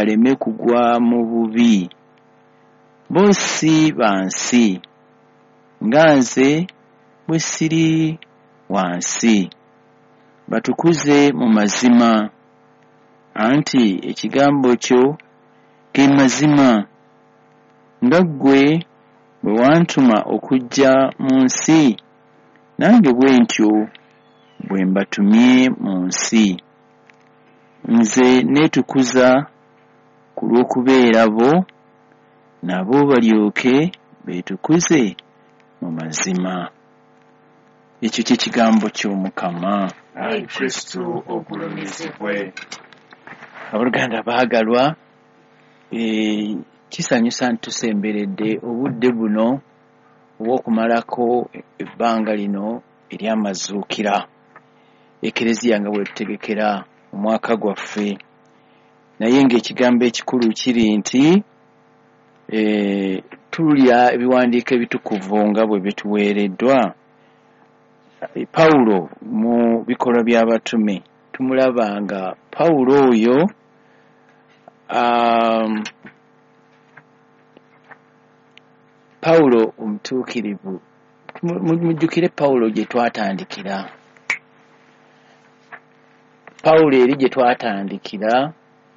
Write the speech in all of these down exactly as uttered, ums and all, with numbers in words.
baleme kugwa mu bubi. Bossi bansi nga nze bwe siri wansi. Batukuze mu mazima anti ekigambo kyo ke mazima. Nga ggwe bwe wantuma okujja mu nsi, nange bwe ntyo bwe mbatumye mu nsi. Nze neetukuza ku lw'okubeera bo, nabo balyoke beetukuze mu mazima. Ekyo kye kigambo ky'Omukama. Ayi Kristo ogulumizibwe. Abooluganda baagalwa, e, kisanyusa ntusemberedde obudde buno obw'okumalako ebbanga lino ery'amazuukira. Ekereziya nga bwetutegekera omwaka gwaffe. Naye ng'ekigambo ekikulu kiri nti e, tulya ebiwandiiko ebitukuvu nga bwe bituweereddwa. Pawulo mu bikolwa by'abatume tumulaba nga Pawulo oyo um, Pawulo omutuukirivu. Mujjukire Pawulo gye twatandikira. Pawulo eri gye twatandikira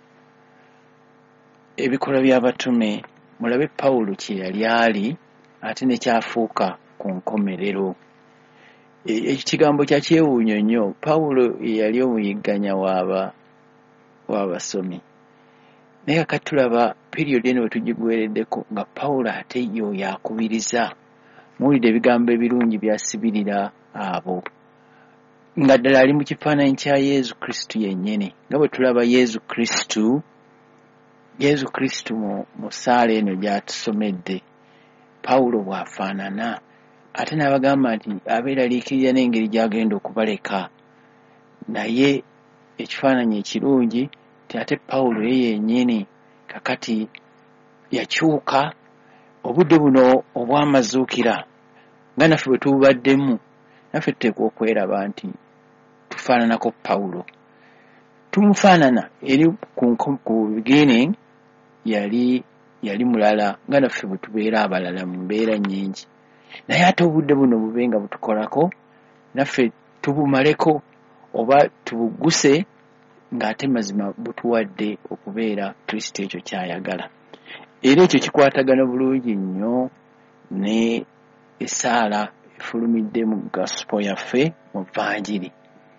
ebikolwa by'abatume, mulabe Pawulo kye yali ali ate ne kyafuuka ku nkomerero. Ekigambo kya kyewuunyo nnyo. Pawulo yali omuyigganya w'aba w'abasomi. Naye kakati tulaba periodi eno bwe tugigwereddeko nga Pawulo ate yo yakubiriza. Muwulidde ebigambo ebirungi byasibirira abo. Nga ddala ali mu kifaananyi kya Yezu Kristu yennyini. Nga bwe tulaba Yezu Kristu, Yezu Kristu mu, mu ssaala eno gy'atusomedde, Pawulo bw'afaanana. Ate n'abagamba nti abeeraliikirira n'engeri gy'agenda okubaleka. Naye ekifaananyi ekirungi nti ate Pawulo ye yennyini kakati yakyuka. Obudde buno obw'amazuukira nga naffe bwe tububaddemu, naffe tuteekwa okweraba nti tufaananako Pawulo. Tumufaanana eri ku, ku beginning yali yali mulala nga naffe bwe tubeera abalala mu mbeera nnyingi. Naye ate obudde buno bube nga butukolako, naffe tubumaleko oba tubuguse ng'ate mazima butuwadde okubeera Kristo ekyo ky'ayagala. Era ekyo kikwatagana bulungi nnyo ne essaala efulumidde mu gospel yaffe mu vanjiri.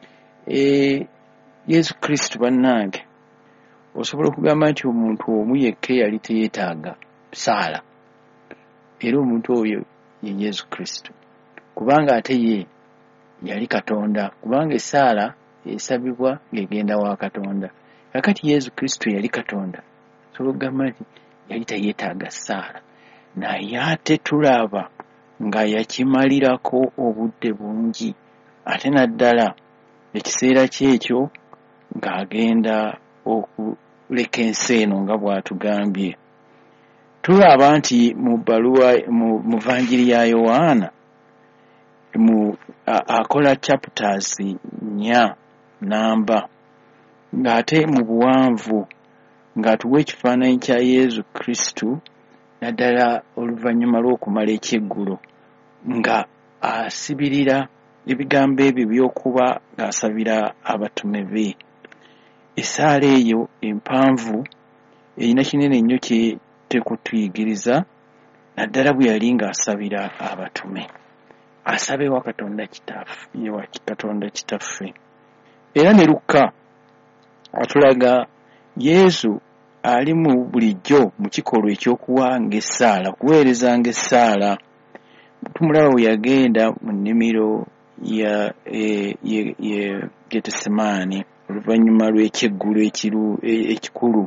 E, Yesu Kristo bannange, osobola okugamba nti omuntu omu yekka yali teyeetaaga ssaala. Era omuntu oyo ye Yesu Kristo. Kubanga ate ye yali Katonda. Kubanga essaala esabibwa ng'egenda wa Katonda. Kakati Yesu Kristo yali Katonda. Osobola okugamba nti yali tayeetaaga ssaala. Naye ate tulaba nga yakimalirako obudde bungi. Ate naddala ekiseera kyekyo ng'agenda okuleka ensi eno nga bw'atugambye. Tulaba nti mu bbaluwa mu, mu vanjiri ya Yohaana mu akola chapters nnya namba ng'ate mu buwanvu ng'atuwa ekifaananyi kya Yezu Kristu naddala oluvannyuma lw'okumala ekyeggulo nga asibirira ebigambo ebyo by'okuba ng'asabira abatume be. Essaala eyo empanvu erina kinene nnyo kye tekutuyigiriza naddala bwe yali ng'asabira abatume. Asabe wa Katonda Kitaffe, ye wa Katonda Kitaffe. Era ne Luka atulaga Yesu ali mu bulijjo mu kikolwa eky'okuwa ng'essaala, kuweereza ng'essaala. Tumulaba bwe yagenda mu nnimiro ya e, ye, ye Getesemaani oluvannyuma lw'ekyeggulo ekiru ekikulu.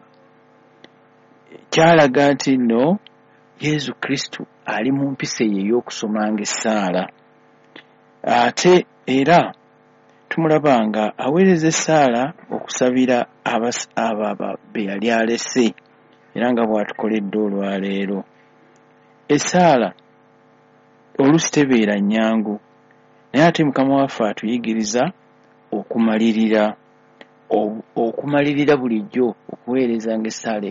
Kyalaga nti nno Yesu Kristo ali mu mpisa ye ey'okusomanga essaala. Ate era tumulaba nga aweereza essaala okusabira ababa be yali alese era nga bw'atukoledde olwaleero. Essaala oluusi tebeera nnyangu, naye ate Mukama waffe atuyigiriza okumalirira okumalirira bulijjo okuweereza ng'essaala